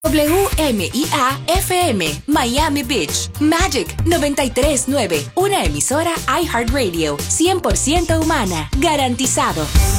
WMIA-FM, Miami Beach, Magic 93.9, una emisora iHeartRadio, 100% humana, garantizado.